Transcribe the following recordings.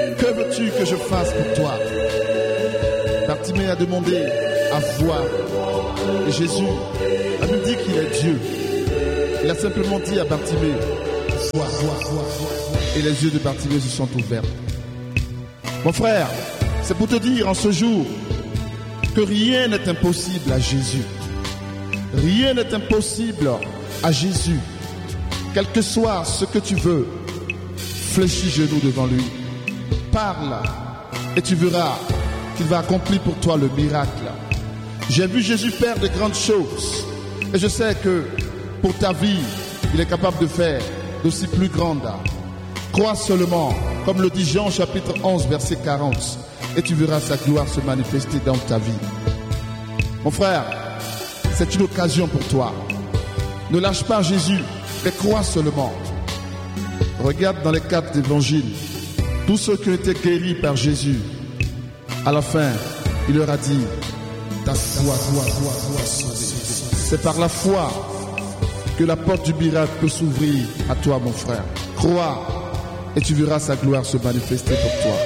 Que veux-tu que je fasse pour toi? Bartimée a demandé à voir. Et Jésus a nous dit qu'il est Dieu. Il a simplement dit à Bartimée, vois. Et les yeux de Bartimée se sont ouverts. Mon frère, c'est pour te dire en ce jour que rien n'est impossible à Jésus. Rien n'est impossible à Jésus. Quel que soit ce que tu veux, fléchis genoux devant lui. Parle et tu verras qu'il va accomplir pour toi le miracle. J'ai vu Jésus faire de grandes choses et je sais que pour ta vie, il est capable de faire d'aussi plus grandes. Crois seulement, comme le dit Jean chapitre 11 verset 40, et tu verras sa gloire se manifester dans ta vie. Mon frère, c'est une occasion pour toi. Ne lâche pas Jésus, mais crois seulement. Regarde dans les 4 évangiles, tous ceux qui ont été guéris par Jésus, à la fin, il leur a dit, ta foi, c'est par la foi que la porte du miracle peut s'ouvrir à toi, mon frère. Crois et tu verras sa gloire se manifester pour toi.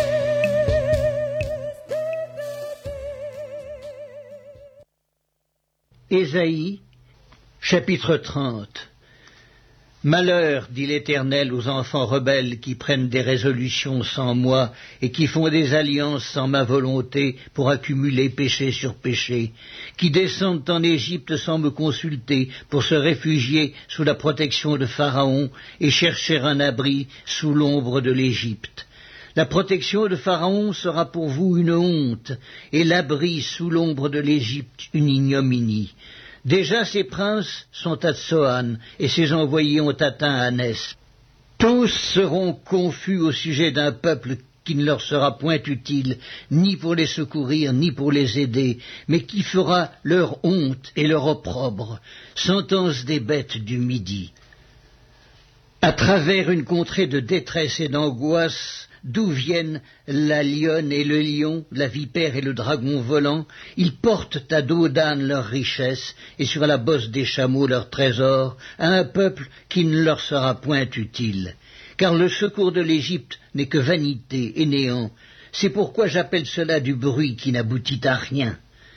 Ésaïe, chapitre 30. Malheur, dit l'Éternel, aux enfants rebelles qui prennent des résolutions sans moi et qui font des alliances sans ma volonté pour accumuler péché sur péché, qui descendent en Égypte sans me consulter pour se réfugier sous la protection de Pharaon et chercher un abri sous l'ombre de l'Égypte. La protection de Pharaon sera pour vous une honte et l'abri sous l'ombre de l'Égypte une ignominie. Déjà ses princes sont à Tsoan, et ses envoyés ont atteint Anès. Tous seront confus au sujet d'un peuple qui ne leur sera point utile, ni pour les secourir, ni pour les aider, mais qui fera leur honte et leur opprobre. Sentence des bêtes du Midi. À travers une contrée de détresse et d'angoisse, d'où viennent la lionne et le lion, la vipère et le dragon volant, ils portent à dos d'âne leurs richesses et sur la bosse des chameaux leurs trésors à un peuple qui ne leur sera point utile. Car le secours de l'Égypte n'est que vanité et néant. C'est pourquoi j'appelle cela du bruit qui n'aboutit à rien.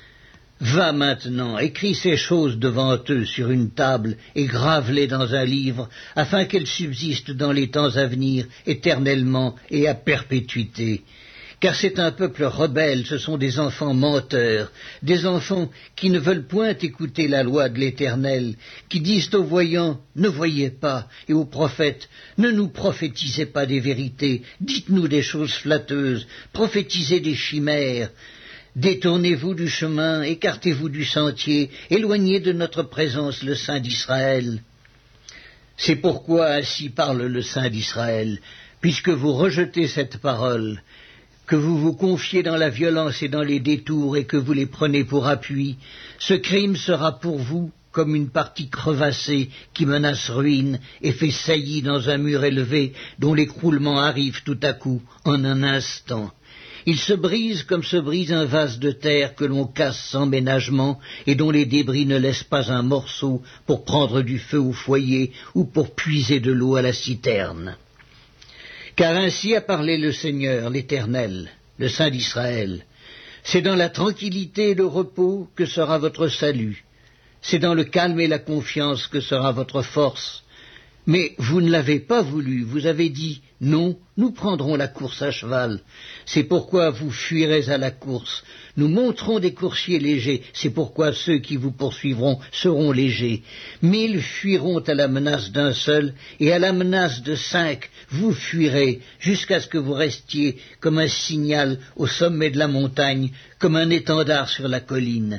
Va maintenant, écris ces choses devant eux sur une table et grave-les dans un livre, afin qu'elles subsistent dans les temps à venir, éternellement et à perpétuité. Car c'est un peuple rebelle, ce sont des enfants menteurs, des enfants qui ne veulent point écouter la loi de l'Éternel, qui disent aux voyants, ne voyez pas, et aux prophètes, ne nous prophétisez pas des vérités, dites-nous des choses flatteuses, prophétisez des chimères. Détournez-vous du chemin, écartez-vous du sentier, éloignez de notre présence le Saint d'Israël. C'est pourquoi ainsi parle le Saint d'Israël, puisque vous rejetez cette parole, que vous vous confiez dans la violence et dans les détours et que vous les prenez pour appui, ce crime sera pour vous comme une partie crevassée qui menace ruine et fait saillie dans un mur élevé dont l'écroulement arrive tout à coup, en un instant. Il se brise comme se brise un vase de terre que l'on casse sans ménagement et dont les débris ne laissent pas un morceau pour prendre du feu au foyer ou pour puiser de l'eau à la citerne. Car ainsi a parlé le Seigneur, l'Éternel, le Saint d'Israël. C'est dans la tranquillité et le repos que sera votre salut. C'est dans le calme et la confiance que sera votre force. Mais vous ne l'avez pas voulu, vous avez dit « Non, nous prendrons la course à cheval ». C'est pourquoi vous fuirez à la course. Nous monterons des coursiers légers, c'est pourquoi ceux qui vous poursuivront seront légers. 1000 fuiront à la menace d'un seul, et à la menace de 5, vous fuirez, jusqu'à ce que vous restiez comme un signal au sommet de la montagne, comme un étendard sur la colline.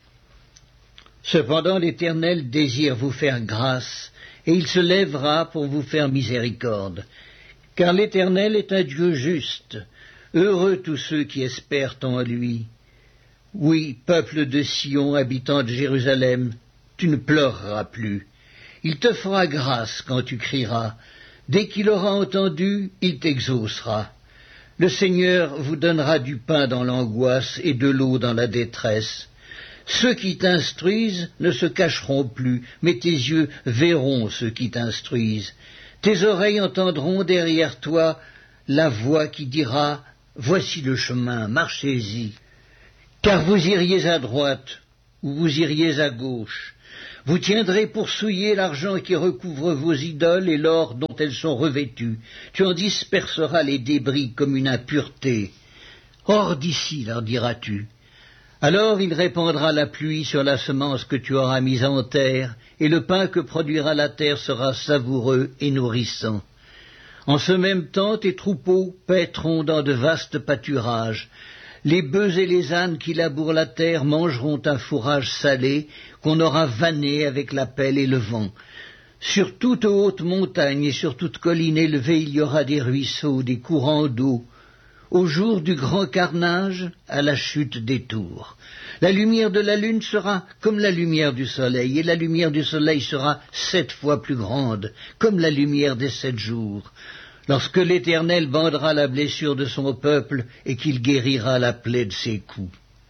Cependant l'Éternel désire vous faire grâce, et il se lèvera pour vous faire miséricorde. Car l'Éternel est un Dieu juste. Heureux tous ceux qui espèrent en lui. Oui, peuple de Sion, habitant de Jérusalem, tu ne pleureras plus. Il te fera grâce quand tu crieras. Dès qu'il aura entendu, il t'exaucera. Le Seigneur vous donnera du pain dans l'angoisse et de l'eau dans la détresse. Ceux qui t'instruisent ne se cacheront plus, mais tes yeux verront ceux qui t'instruisent. Tes oreilles entendront derrière toi la voix qui dira « Voici le chemin, marchez-y ». Car vous iriez à droite ou vous iriez à gauche. Vous tiendrez pour souiller l'argent qui recouvre vos idoles et l'or dont elles sont revêtues. Tu en disperseras les débris comme une impureté. Hors d'ici, leur diras-tu. Alors il répandra la pluie sur la semence que tu auras mise en terre, et le pain que produira la terre sera savoureux et nourrissant. En ce même temps, tes troupeaux paîtront dans de vastes pâturages. Les bœufs et les ânes qui labourent la terre mangeront un fourrage salé qu'on aura vanné avec la pelle et le vent. Sur toute haute montagne et sur toute colline élevée, il y aura des ruisseaux, des courants d'eau. Au jour du grand carnage, à la chute des tours. La lumière de la lune sera comme la lumière du soleil, et la lumière du soleil sera 7 fois plus grande, comme la lumière des 7 jours. Lorsque l'Éternel bandera la blessure de son peuple et qu'il guérira la plaie de ses coups.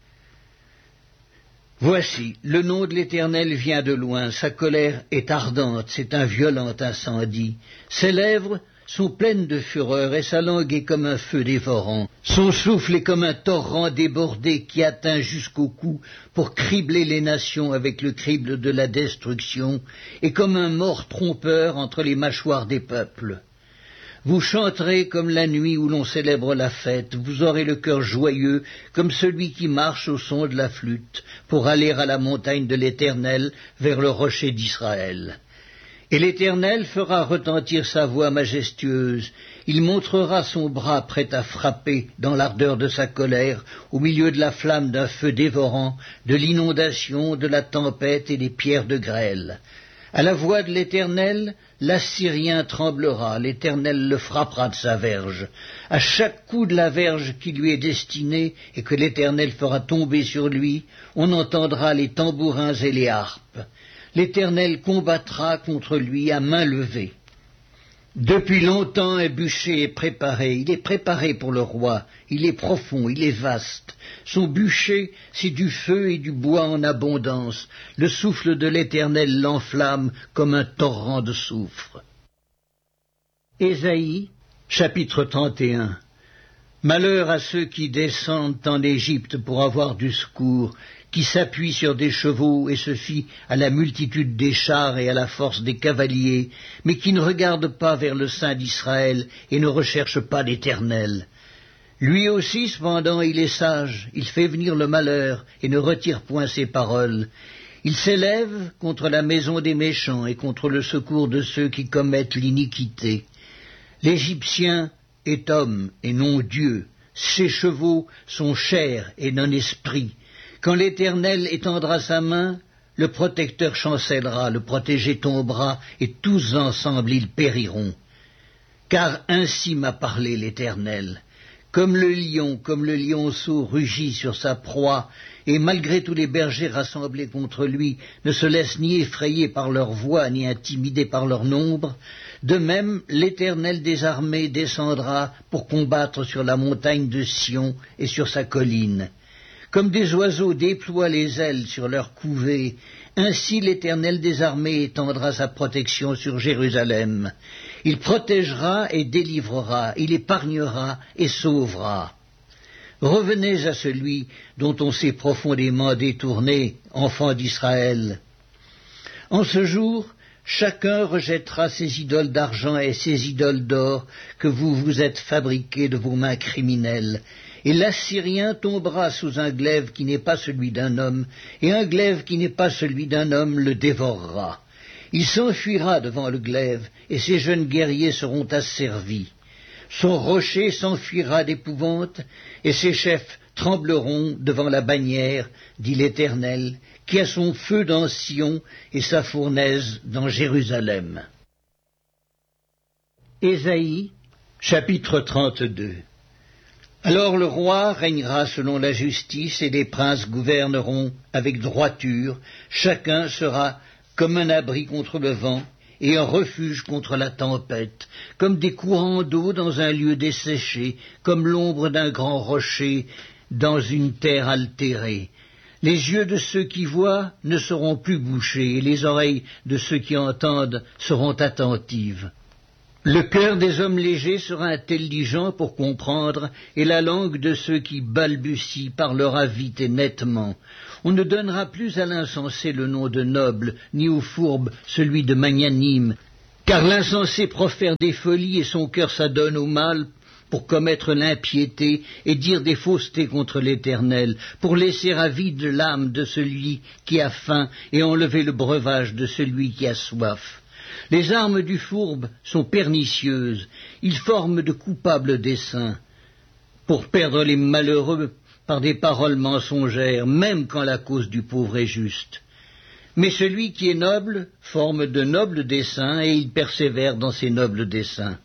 Voici, le nom de l'Éternel vient de loin, sa colère est ardente, c'est un violent incendie. Ses lèvres sont pleines de fureur et sa langue est comme un feu dévorant. Son souffle est comme un torrent débordé qui atteint jusqu'au cou pour cribler les nations avec le crible de la destruction et comme un mors trompeur entre les mâchoires des peuples. Vous chanterez comme la nuit où l'on célèbre la fête, vous aurez le cœur joyeux comme celui qui marche au son de la flûte pour aller à la montagne de l'Éternel vers le rocher d'Israël. Et l'Éternel fera retentir sa voix majestueuse, il montrera son bras prêt à frapper dans l'ardeur de sa colère, au milieu de la flamme d'un feu dévorant, de l'inondation, de la tempête et des pierres de grêle. À la voix de l'Éternel, l'Assyrien tremblera, l'Éternel le frappera de sa verge. À chaque coup de la verge qui lui est destinée et que l'Éternel fera tomber sur lui, on entendra les tambourins et les harpes. L'Éternel combattra contre lui à main levée. Depuis longtemps un bûcher est préparé, il est préparé pour le roi, il est profond, il est vaste. Son bûcher, c'est du feu et du bois en abondance, le souffle de l'Éternel l'enflamme comme un torrent de soufre. Ésaïe, chapitre 31. Malheur à ceux qui descendent en Égypte pour avoir du secours, qui s'appuient sur des chevaux et se fient à la multitude des chars et à la force des cavaliers, mais qui ne regardent pas vers le sein d'Israël et ne recherchent pas l'Éternel. Lui aussi, cependant, il est sage, il fait venir le malheur et ne retire point ses paroles. Il s'élève contre la maison des méchants et contre le secours de ceux qui commettent l'iniquité. L'Égyptien est homme et non Dieu, ses chevaux sont chair et non esprit. Quand l'Éternel étendra sa main, le protecteur chancellera, le protégé tombera, et tous ensemble ils périront. Car ainsi m'a parlé l'Éternel. Comme le lionceau rugit sur sa proie, et malgré tous les bergers rassemblés contre lui, ne se laissent ni effrayer par leur voix, ni intimider par leur nombre, de même l'Éternel des armées descendra pour combattre sur la montagne de Sion et sur sa colline. Comme des oiseaux déploient les ailes sur leur couvée, ainsi l'Éternel des armées étendra sa protection sur Jérusalem. Il protégera et délivrera, il épargnera et sauvera. Revenez à celui dont on s'est profondément détourné, enfants d'Israël. En ce jour, chacun rejettera ses idoles d'argent et ses idoles d'or que vous vous êtes fabriqués de vos mains criminelles. Et l'Assyrien tombera sous un glaive qui n'est pas celui d'un homme, et un glaive qui n'est pas celui d'un homme le dévorera. Il s'enfuira devant le glaive, et ses jeunes guerriers seront asservis. Son rocher s'enfuira d'épouvante, et ses chefs trembleront devant la bannière, dit l'Éternel, qui a son feu dans Sion et sa fournaise dans Jérusalem. Ésaïe, chapitre 32. Alors le roi régnera selon la justice et les princes gouverneront avec droiture, chacun sera comme un abri contre le vent et un refuge contre la tempête, comme des courants d'eau dans un lieu desséché, comme l'ombre d'un grand rocher dans une terre altérée. Les yeux de ceux qui voient ne seront plus bouchés et les oreilles de ceux qui entendent seront attentives. Le cœur des hommes légers sera intelligent pour comprendre, et la langue de ceux qui balbutient parlera vite et nettement. On ne donnera plus à l'insensé le nom de noble, ni au fourbe celui de magnanime, car l'insensé profère des folies et son cœur s'adonne au mal pour commettre l'impiété et dire des faussetés contre l'Éternel, pour laisser à vide l'âme de celui qui a faim et enlever le breuvage de celui qui a soif. Les armes du fourbe sont pernicieuses, ils forment de coupables desseins, pour perdre les malheureux par des paroles mensongères, même quand la cause du pauvre est juste. Mais celui qui est noble forme de nobles desseins, et il persévère dans ses nobles desseins.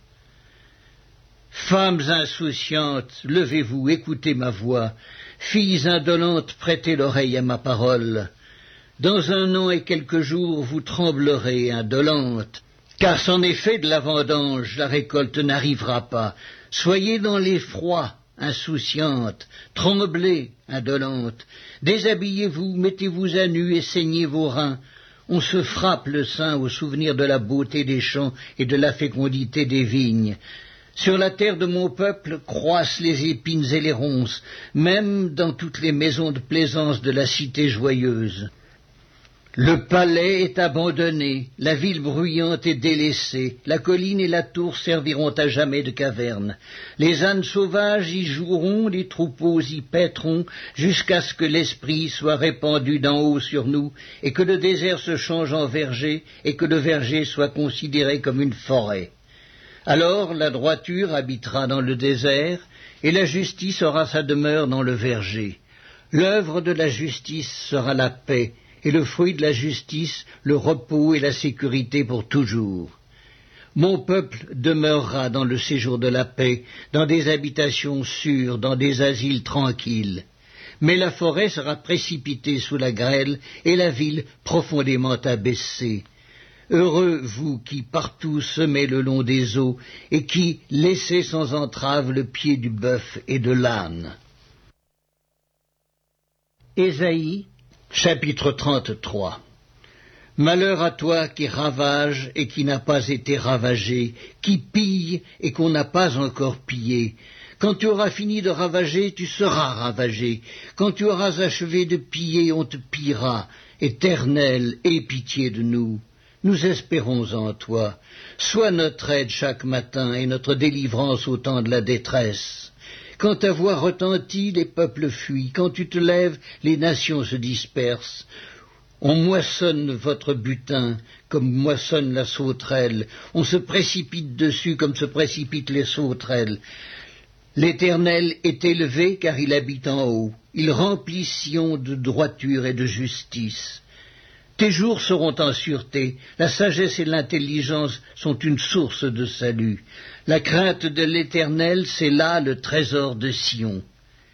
Femmes insouciantes, levez-vous, écoutez ma voix. Filles indolentes, prêtez l'oreille à ma parole. Dans 1 an et quelques jours, vous tremblerez, indolentes, car sans effet de la vendange, la récolte n'arrivera pas. Soyez dans l'effroi, insouciantes, tremblez, indolentes, déshabillez-vous, mettez-vous à nu et saignez vos reins. On se frappe le sein au souvenir de la beauté des champs et de la fécondité des vignes. Sur la terre de mon peuple croissent les épines et les ronces, même dans toutes les maisons de plaisance de la cité joyeuse. Le palais est abandonné, la ville bruyante est délaissée, la colline et la tour serviront à jamais de caverne. Les ânes sauvages y joueront, les troupeaux y paîtront, jusqu'à ce que l'esprit soit répandu d'en haut sur nous, et que le désert se change en verger, et que le verger soit considéré comme une forêt. Alors la droiture habitera dans le désert, et la justice aura sa demeure dans le verger. L'œuvre de la justice sera la paix, et le fruit de la justice, le repos et la sécurité pour toujours. Mon peuple demeurera dans le séjour de la paix, dans des habitations sûres, dans des asiles tranquilles. Mais la forêt sera précipitée sous la grêle, et la ville profondément abaissée. Heureux vous qui partout semez le long des eaux, et qui laissez sans entrave le pied du bœuf et de l'âne. Ésaïe, chapitre 33. Malheur à toi qui ravage et qui n'a pas été ravagé, qui pille et qu'on n'a pas encore pillé. Quand tu auras fini de ravager, tu seras ravagé. Quand tu auras achevé de piller, on te pillera. Éternel, aie pitié de nous. Nous espérons en toi. Sois notre aide chaque matin et notre délivrance au temps de la détresse. Quand ta voix retentit, les peuples fuient. Quand tu te lèves, les nations se dispersent. On moissonne votre butin comme moissonne la sauterelle. On se précipite dessus comme se précipitent les sauterelles. L'Éternel est élevé car il habite en haut. Il remplit Sion de droiture et de justice. Tes jours seront en sûreté, la sagesse et l'intelligence sont une source de salut. La crainte de l'Éternel, c'est là le trésor de Sion.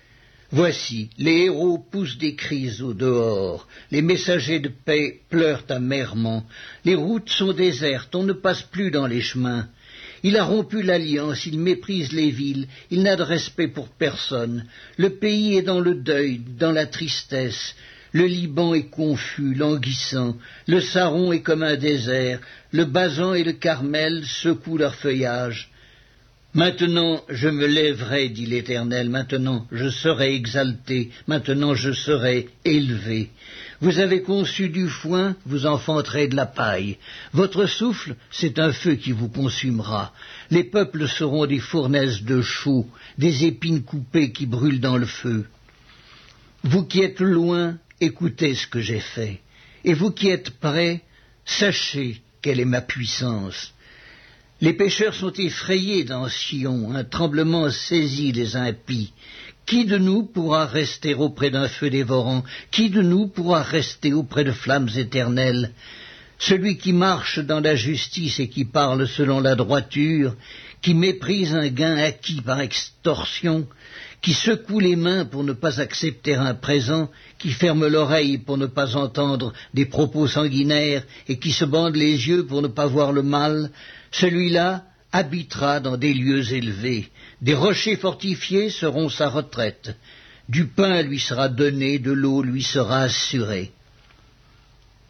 Voici, les héros poussent des cris au dehors, les messagers de paix pleurent amèrement, les routes sont désertes, on ne passe plus dans les chemins. Il a rompu l'alliance, il méprise les villes, il n'a de respect pour personne. Le pays est dans le deuil, dans la tristesse. Le Liban est confus, languissant, le Saron est comme un désert, le Basan et le Carmel secouent leur feuillage. Maintenant je me lèverai, dit l'Éternel, maintenant je serai exalté, maintenant je serai élevé. Vous avez conçu du foin, vous enfanterez de la paille. Votre souffle, c'est un feu qui vous consumera. Les peuples seront des fournaises de chaux, des épines coupées qui brûlent dans le feu. Vous qui êtes loin, écoutez ce que j'ai fait. Et vous qui êtes près, sachez quelle est ma puissance. Les pécheurs sont effrayés dans Sion, un tremblement saisit les impies. Qui de nous pourra rester auprès d'un feu dévorant? Qui de nous pourra rester auprès de flammes éternelles? Celui qui marche dans la justice et qui parle selon la droiture, qui méprise un gain acquis par extorsion, qui secoue les mains pour ne pas accepter un présent, qui ferme l'oreille pour ne pas entendre des propos sanguinaires et qui se bande les yeux pour ne pas voir le mal, celui-là habitera dans des lieux élevés. Des rochers fortifiés seront sa retraite. Du pain lui sera donné, de l'eau lui sera assurée.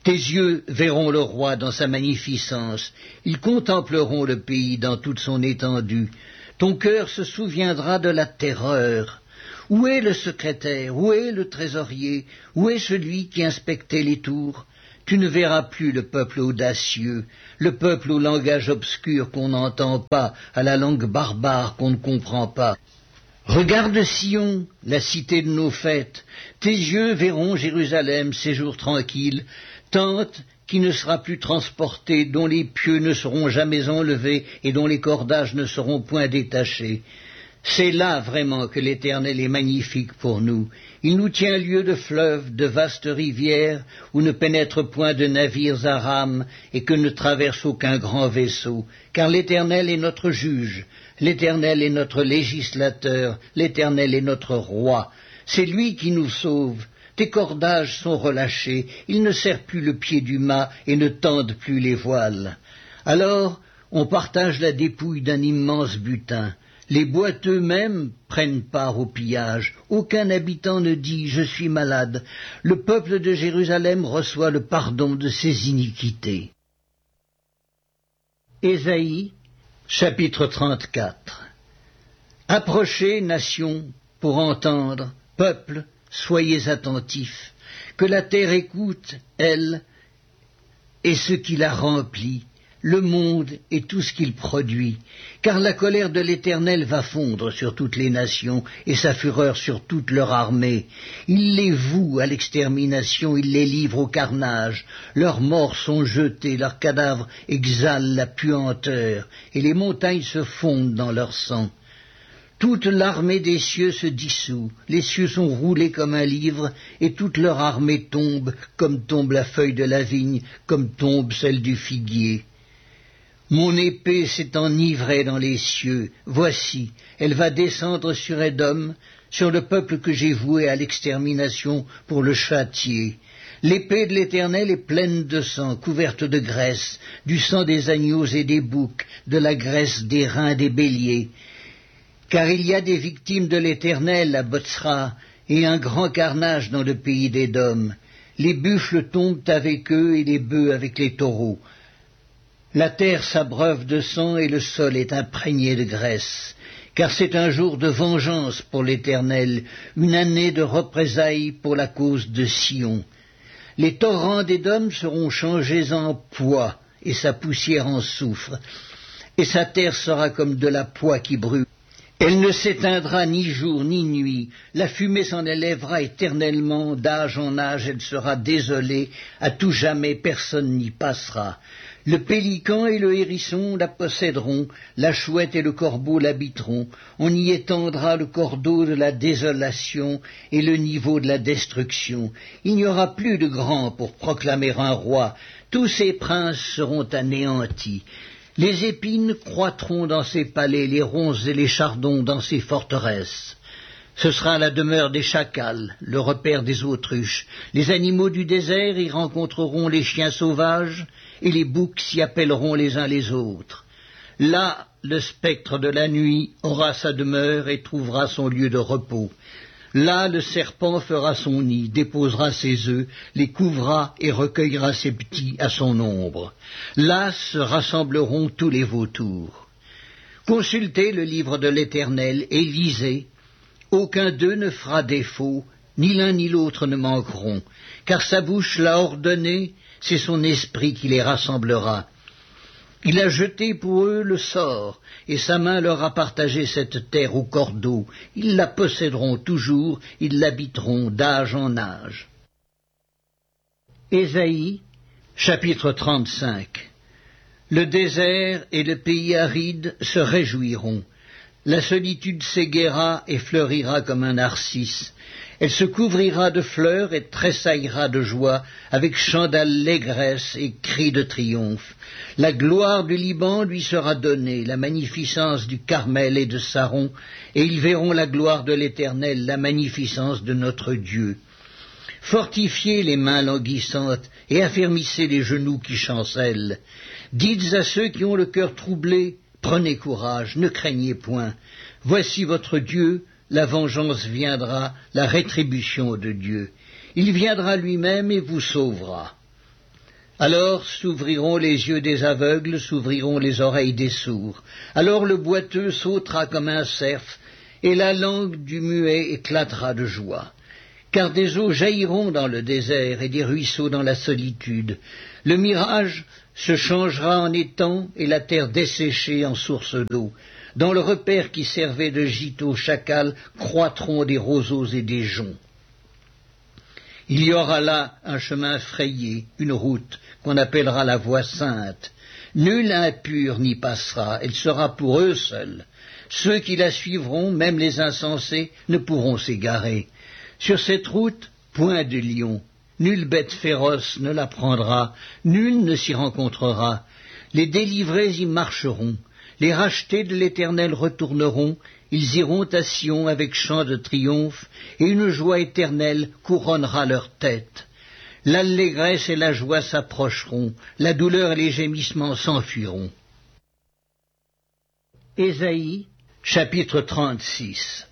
Tes yeux verront le roi dans sa magnificence, ils contempleront le pays dans toute son étendue. Ton cœur se souviendra de la terreur. Où est le secrétaire? Où est le trésorier? Où est celui qui inspectait les tours? Tu ne verras plus le peuple audacieux, le peuple au langage obscur qu'on n'entend pas, à la langue barbare qu'on ne comprend pas. Regarde Sion, la cité de nos fêtes. Tes yeux verront Jérusalem, séjour tranquille, tente qui ne sera plus transportée, dont les pieux ne seront jamais enlevés et dont les cordages ne seront point détachés. C'est là vraiment que l'Éternel est magnifique pour nous. Il nous tient lieu de fleuves, de vastes rivières, où ne pénètrent point de navires à rames et que ne traverse aucun grand vaisseau, car l'Éternel est notre juge, l'Éternel est notre législateur, l'Éternel est notre roi. C'est lui qui nous sauve. Tes cordages sont relâchés, ils ne serrent plus le pied du mât et ne tendent plus les voiles. Alors, on partage la dépouille d'un immense butin. Les boiteux mêmes prennent part au pillage. Aucun habitant ne dit « Je suis malade ». Le peuple de Jérusalem reçoit le pardon de ses iniquités. Ésaïe, chapitre 34. Approchez, nations, pour entendre, peuple, soyez attentifs, que la terre écoute, elle, et ce qui la remplit, le monde et tout ce qu'il produit, car la colère de l'Éternel va fondre sur toutes les nations et sa fureur sur toute leur armée. Il les voue à l'extermination, il les livre au carnage, leurs morts sont jetés, leurs cadavres exhalent la puanteur, et les montagnes se fondent dans leur sang. Toute l'armée des cieux se dissout, les cieux sont roulés comme un livre, et toute leur armée tombe, comme tombe la feuille de la vigne, comme tombe celle du figuier. Mon épée s'est enivrée dans les cieux, voici, elle va descendre sur Édom, sur le peuple que j'ai voué à l'extermination pour le châtier. L'épée de l'Éternel est pleine de sang, couverte de graisse, du sang des agneaux et des boucs, de la graisse des reins des béliers. Car il y a des victimes de l'Éternel à Botsra, et un grand carnage dans le pays d'Édom. Les buffles tombent avec eux et les bœufs avec les taureaux. La terre s'abreuve de sang et le sol est imprégné de graisse, car c'est un jour de vengeance pour l'Éternel, une année de représailles pour la cause de Sion. Les torrents d'Édom seront changés en poix, et sa poussière en soufre, et sa terre sera comme de la poix qui brûle. Elle ne s'éteindra ni jour ni nuit, la fumée s'en élèvera éternellement, d'âge en âge elle sera désolée, à tout jamais personne n'y passera. Le pélican et le hérisson la posséderont, la chouette et le corbeau l'habiteront, on y étendra le cordeau de la désolation et le niveau de la destruction. Il n'y aura plus de grand pour proclamer un roi, tous ses princes seront anéantis. Les épines croîtront dans ses palais, les ronces et les chardons dans ses forteresses. Ce sera la demeure des chacals, le repère des autruches. Les animaux du désert y rencontreront les chiens sauvages, et les boucs s'y appelleront les uns les autres. Là, le spectre de la nuit aura sa demeure et trouvera son lieu de repos. Là, le serpent fera son nid, déposera ses œufs, les couvra et recueillera ses petits à son ombre. Là se rassembleront tous les vautours. Consultez le livre de l'Éternel et lisez. Aucun d'eux ne fera défaut, ni l'un ni l'autre ne manqueront, car sa bouche l'a ordonné, c'est son esprit qui les rassemblera. Il a jeté pour eux le sort, et sa main leur a partagé cette terre au cordeau. Ils la posséderont toujours, ils l'habiteront d'âge en âge. Ésaïe, chapitre 35. Le désert et le pays aride se réjouiront. La solitude s'éguera et fleurira comme un narcisse. Elle se couvrira de fleurs et tressaillera de joie, avec chants d'allégresse et cris de triomphe. La gloire du Liban lui sera donnée, la magnificence du Carmel et de Saron, et ils verront la gloire de l'Éternel, la magnificence de notre Dieu. Fortifiez les mains languissantes et affermissez les genoux qui chancellent. Dites à ceux qui ont le cœur troublé, prenez courage, ne craignez point. Voici votre Dieu, la vengeance viendra, la rétribution de Dieu. Il viendra lui-même et vous sauvera. Alors s'ouvriront les yeux des aveugles, s'ouvriront les oreilles des sourds. Alors le boiteux sautera comme un cerf, et la langue du muet éclatera de joie. Car des eaux jailliront dans le désert et des ruisseaux dans la solitude. Le mirage se changera en étang et la terre desséchée en source d'eau. Dans le repaire qui servait de gîte aux chacals croîtront des roseaux et des joncs. Il y aura là un chemin frayé, une route qu'on appellera la voie sainte. Nul impur n'y passera, elle sera pour eux seuls. Ceux qui la suivront, même les insensés, ne pourront s'égarer. Sur cette route, point de lion. Nulle bête féroce ne la prendra, nul ne s'y rencontrera. Les délivrés y marcheront, les rachetés de l'Éternel retourneront, ils iront à Sion avec chant de triomphe, et une joie éternelle couronnera leur tête. L'allégresse et la joie s'approcheront, la douleur et les gémissements s'enfuiront. Ésaïe, chapitre 36.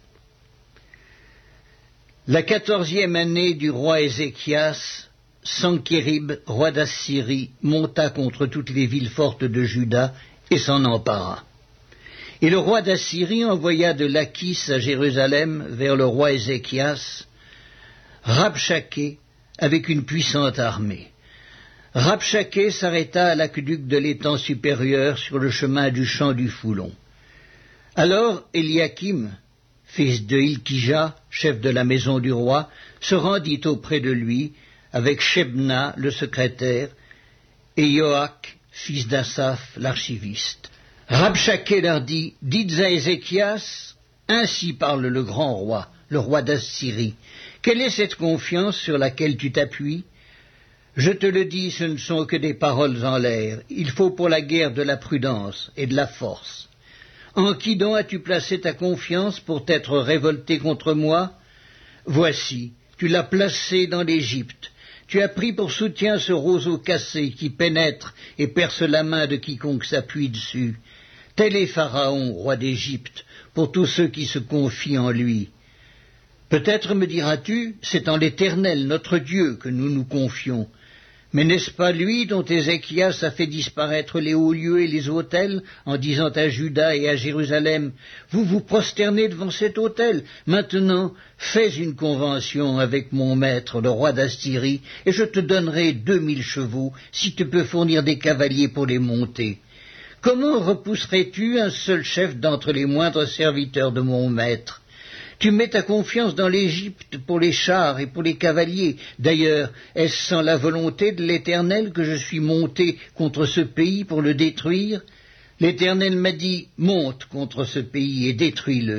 La 14e année du roi Ézéchias, Sankérib, roi d'Assyrie, monta contre toutes les villes fortes de Juda et s'en empara. Et le roi d'Assyrie envoya de Lachis à Jérusalem vers le roi Ézéchias, Rabshaké, avec une puissante armée. Rabshaké s'arrêta à l'aqueduc de l'étang supérieur sur le chemin du champ du Foulon. Alors Éliakim, fils de Hilkija, chef de la maison du roi, se rendit auprès de lui, avec Shebna, le secrétaire, et Yoach, fils d'Asaph, l'archiviste. Rabshaké leur dit, « Dites à Ézéchias, ainsi parle le grand roi, le roi d'Assyrie. Quelle est cette confiance sur laquelle tu t'appuies? Je te le dis, ce ne sont que des paroles en l'air. Il faut pour la guerre de la prudence et de la force. En qui donc as-tu placé ta confiance pour t'être révolté contre moi? Voici, tu l'as placé dans l'Égypte. Tu as pris pour soutien ce roseau cassé qui pénètre et perce la main de quiconque s'appuie dessus. Tel est Pharaon, roi d'Égypte, pour tous ceux qui se confient en lui. Peut-être me diras-tu, c'est en l'Éternel, notre Dieu, que nous nous confions. Mais n'est-ce pas lui dont Ézéchias a fait disparaître les hauts lieux et les autels, en disant à Juda et à Jérusalem, « Vous vous prosternez devant cet autel. Maintenant, fais une convention avec mon maître, le roi d'Assyrie, et je te donnerai 2000 chevaux, si tu peux fournir des cavaliers pour les monter. Comment repousserais-tu un seul chef d'entre les moindres serviteurs de mon maître? Tu mets ta confiance dans l'Égypte pour les chars et pour les cavaliers. D'ailleurs, est-ce sans la volonté de l'Éternel que je suis monté contre ce pays pour le détruire? L'Éternel m'a dit, monte contre ce pays et détruis-le.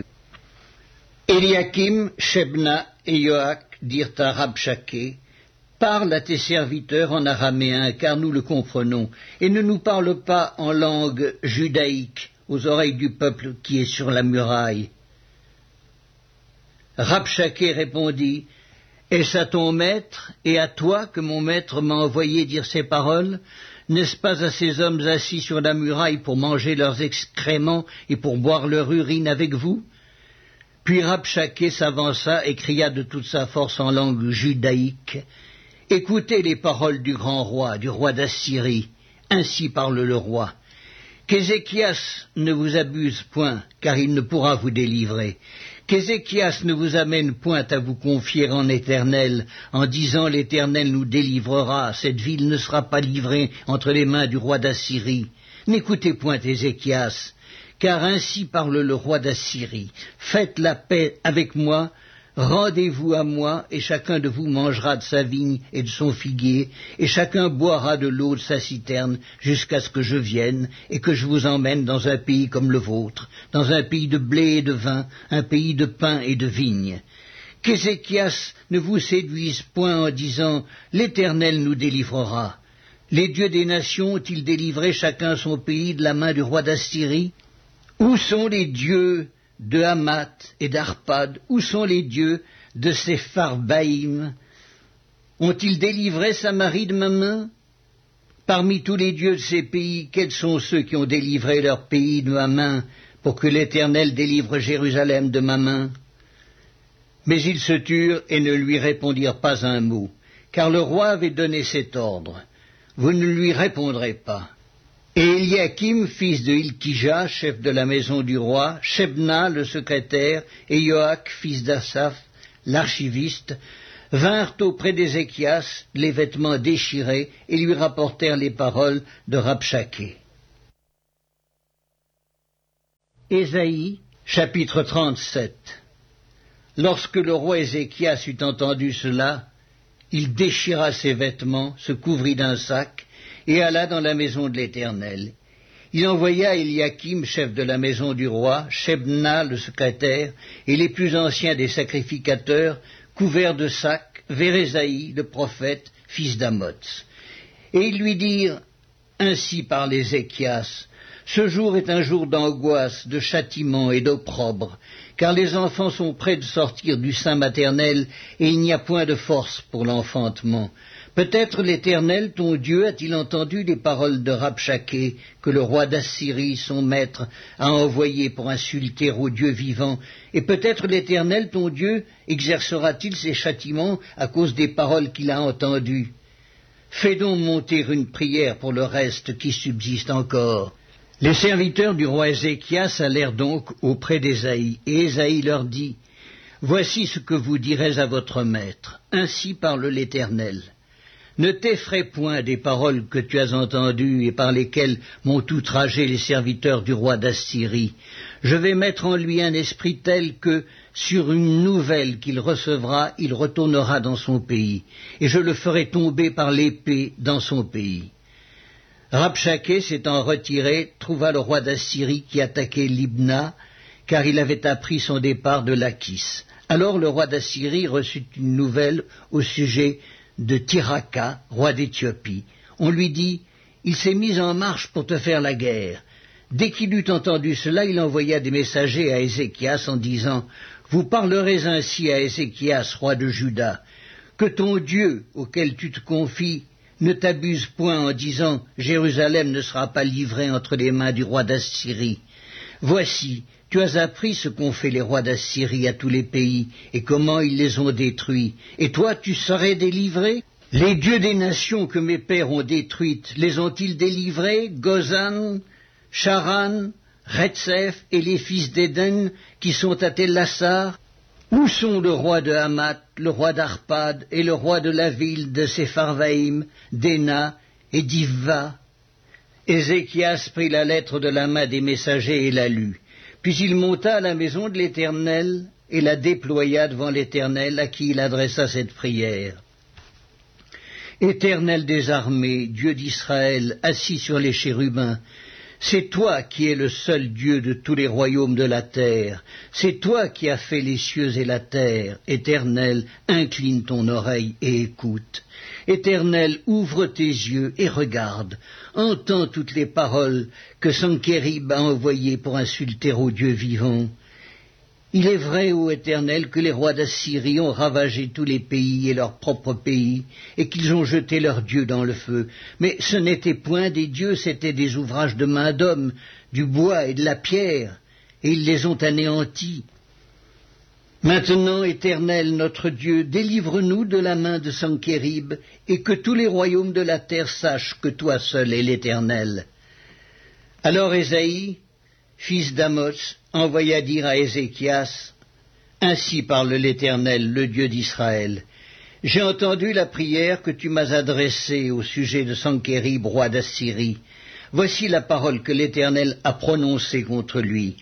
Éliakim, Shebna et Yoach dirent à Rabshaké, parle à tes serviteurs en araméen, car nous le comprenons, et ne nous parle pas en langue judaïque aux oreilles du peuple qui est sur la muraille. Rabshaké répondit, est-ce à ton maître et à toi que mon maître m'a envoyé dire ces paroles? N'est-ce pas à ces hommes assis sur la muraille pour manger leurs excréments et pour boire leur urine avec vous? Puis Rabshaké s'avança et cria de toute sa force en langue judaïque, écoutez les paroles du grand roi, du roi d'Assyrie, ainsi parle le roi. Qu'Ézéchias ne vous abuse point, car il ne pourra vous délivrer. Qu'Ézéchias ne vous amène point à vous confier en Éternel, en disant l'Éternel nous délivrera, cette ville ne sera pas livrée entre les mains du roi d'Assyrie. N'écoutez point Ézéchias, car ainsi parle le roi d'Assyrie. Faites la paix avec moi, rendez-vous à moi, et chacun de vous mangera de sa vigne et de son figuier, et chacun boira de l'eau de sa citerne, jusqu'à ce que je vienne, et que je vous emmène dans un pays comme le vôtre, dans un pays de blé et de vin, un pays de pain et de vigne. Qu'Ézéchias ne vous séduise point en disant « L'Éternel nous délivrera ». Les dieux des nations ont-ils délivré chacun son pays de la main du roi d'Assyrie? Où sont les dieux de Hamath et d'Arpad? Où sont les dieux de Sepharvaïm? Ont-ils délivré Samarie de ma main? Parmi tous les dieux de ces pays, quels sont ceux qui ont délivré leur pays de ma main, pour que l'Éternel délivre Jérusalem de ma main? Mais ils se turent et ne lui répondirent pas un mot, car le roi avait donné cet ordre. vous ne lui répondrez pas. Et Eliakim, fils de Hilkija, chef de la maison du roi, Shebna, le secrétaire, et Joach, fils d'Asaph, l'archiviste, vinrent auprès d'Ézéchias, les vêtements déchirés, et lui rapportèrent les paroles de Rabshakeh. Ésaïe, chapitre 37. Lorsque le roi Ézéchias eut entendu cela, il déchira ses vêtements, se couvrit d'un sac, et alla dans la maison de l'Éternel. Il envoya Eliakim, chef de la maison du roi, Shebna, le secrétaire, et les plus anciens des sacrificateurs, couverts de sacs, vers Ésaïe, le prophète, fils d'Amoz. Et ils lui dirent, « Ainsi parle Ézéchias, ce jour est un jour d'angoisse, de châtiment et d'opprobre, car les enfants sont près de sortir du sein maternel, et il n'y a point de force pour l'enfantement. Peut-être l'Éternel, ton Dieu, a-t-il entendu les paroles de Rabshakeh, que le roi d'Assyrie, son maître, a envoyé pour insulter au Dieu vivant, et peut-être l'Éternel, ton Dieu, exercera-t-il ses châtiments à cause des paroles qu'il a entendues. Fais donc monter une prière pour le reste qui subsiste encore. » Les serviteurs du roi Ézéchias allèrent donc auprès d'Ésaïe, et Ésaïe leur dit, « Voici ce que vous direz à votre maître. Ainsi parle l'Éternel. Ne t'effraie point des paroles que tu as entendues et par lesquelles m'ont outragé les serviteurs du roi d'Assyrie. Je vais mettre en lui un esprit tel que, sur une nouvelle qu'il recevra, il retournera dans son pays, et je le ferai tomber par l'épée dans son pays. » Rabshakeh, s'étant retiré, trouva le roi d'Assyrie qui attaquait Libna, car il avait appris son départ de Lachis. Alors le roi d'Assyrie reçut une nouvelle au sujet de Tirhaka, roi d'Éthiopie. On lui dit, « Il s'est mis en marche pour te faire la guerre. » Dès qu'il eut entendu cela, il envoya des messagers à Ézéchias en disant, « Vous parlerez ainsi à Ézéchias, roi de Juda, que ton Dieu, auquel tu te confies, ne t'abuse point en disant, Jérusalem ne sera pas livrée entre les mains du roi d'Assyrie. Voici, tu as appris ce qu'ont fait les rois d'Assyrie à tous les pays, et comment ils les ont détruits. Et toi, tu serais délivré? Les dieux des nations que mes pères ont détruites, les ont-ils délivrés? Gozan, Charan, Retsef et les fils d'Éden qui sont à Tel-Assar? Où sont le roi de Hamath, le roi d'Arpad et le roi de la ville de Sepharvaïm, d'Ena et d'Ivva? Ézéchias prit la lettre de la main des messagers et la lut. Puis il monta à la maison de l'Éternel et la déploya devant l'Éternel à qui il adressa cette prière. Éternel des armées, Dieu d'Israël, assis sur les chérubins, c'est toi qui es le seul Dieu de tous les royaumes de la terre. C'est toi qui as fait les cieux et la terre. Éternel, incline ton oreille et écoute. Éternel, ouvre tes yeux et regarde. Entends toutes les paroles que Sankérib a envoyées pour insulter au Dieu vivant. Il est vrai, ô Éternel, que les rois d'Assyrie ont ravagé tous les pays et leur propre pays, et qu'ils ont jeté leurs dieux dans le feu. Mais ce n'étaient point des dieux, c'étaient des ouvrages de main d'homme, du bois et de la pierre, et ils les ont anéantis. Maintenant, Éternel, notre Dieu, délivre-nous de la main de Sankérib, et que tous les royaumes de la terre sachent que toi seul es l'Éternel. Alors Ésaïe, fils d'Amoz, envoya dire à Ézéchias, « Ainsi parle l'Éternel, le Dieu d'Israël. J'ai entendu la prière que tu m'as adressée au sujet de Sankérib, roi d'Assyrie. Voici la parole que l'Éternel a prononcée contre lui.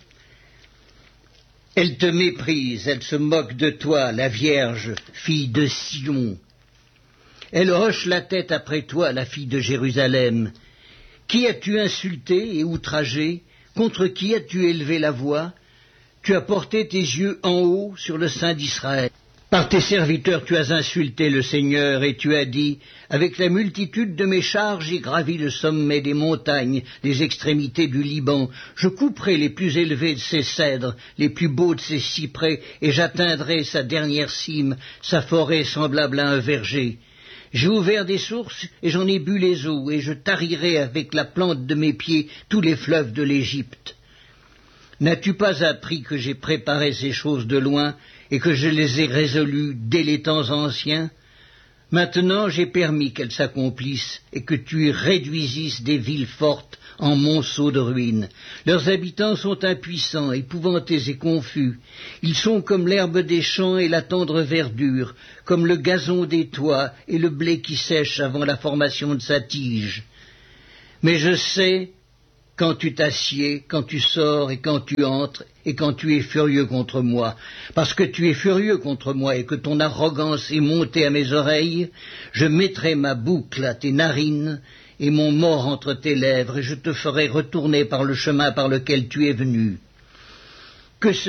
Elle te méprise, elle se moque de toi, la Vierge, fille de Sion. Elle hoche la tête après toi, la fille de Jérusalem. Qui as-tu insulté et outragé? Contre qui as-tu élevé la voix? Tu as porté tes yeux en haut sur le sein d'Israël. Par tes serviteurs tu as insulté le Seigneur, et tu as dit, avec la multitude de mes chars, j'ai gravi le sommet des montagnes, les extrémités du Liban. Je couperai les plus élevés de ses cèdres, les plus beaux de ses cyprès, et j'atteindrai sa dernière cime, sa forêt semblable à un verger. J'ai ouvert des sources, et j'en ai bu les eaux, et je tarirai avec la plante de mes pieds tous les fleuves de l'Égypte. N'as-tu pas appris que j'ai préparé ces choses de loin, et que je les ai résolues dès les temps anciens? Maintenant j'ai permis qu'elles s'accomplissent et que tu réduisisses des villes fortes en monceaux de ruines. Leurs habitants sont impuissants, épouvantés et confus. Ils sont comme l'herbe des champs et la tendre verdure, comme le gazon des toits et le blé qui sèche avant la formation de sa tige. Mais je sais quand tu t'assieds, quand tu sors et quand tu entres, et quand tu es furieux contre moi. Parce que tu es furieux contre moi et que ton arrogance est montée à mes oreilles, je mettrai ma boucle à tes narines et mon mort entre tes lèvres, et je te ferai retourner par le chemin par lequel tu es venu. Que